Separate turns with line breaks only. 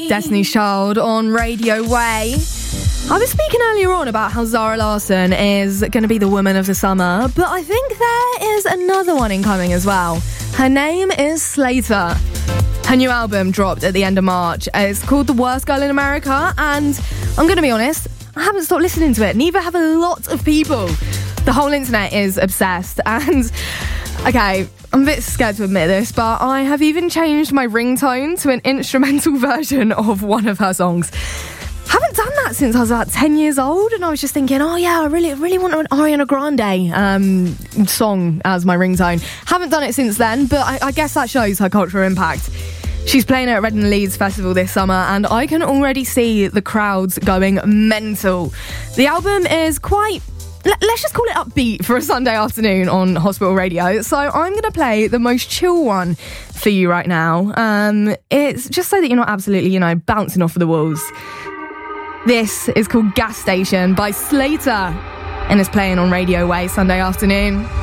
Destiny's Child on Radio Way. I was speaking earlier on about how Zara Larsson is going to be the woman of the summer, but I think there is another one incoming as well. Her name is Slater. Her new album dropped at the end of March. It's called The Worst Girl in America, and I'm going to be honest, I haven't stopped listening to it. Neither have a lot of people. The whole internet is obsessed, and okay, I'm a bit scared to admit this, but I have even changed my ringtone to an instrumental version of one of her songs. Haven't done that since I was about 10 years old, and I was just thinking, oh yeah, I really want an Ariana Grande song as my ringtone. Haven't done it since then, but I guess that shows her cultural impact. She's playing at Reading Leeds Festival this summer, and I can already see the crowds going mental. The album is quite, let's just call it upbeat for a Sunday afternoon on Hospital Radio. So I'm going to play the most chill one for you right now. It's just so that you're not absolutely, bouncing off of the walls. This is called Gas Station by Slater, and it's playing on Radio Way Sunday afternoon.